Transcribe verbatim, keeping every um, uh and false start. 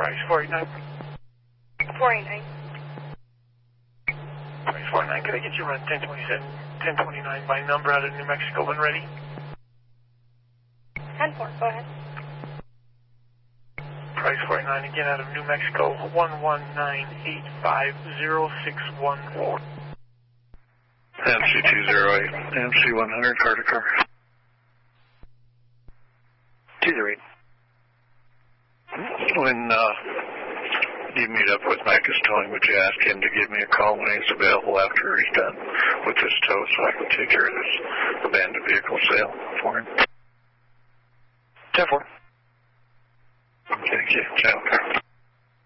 Price four eighty-nine. four eighty-nine. Price four eighty-nine. Could I get you around ten twenty-seven, ten twenty-nine by number out of New Mexico when ready? ten four, go ahead. Price four eighty-nine again out of New Mexico, one one nine eight five zero six one four. M C two zero eight, M C one hundred, car to car. two zero eight. When uh, you meet up with Macus Towing, would you ask him to give me a call when he's available after he's done with this tow so I can take care of this abandoned vehicle sale for him? ten four. Thank you. Ciao.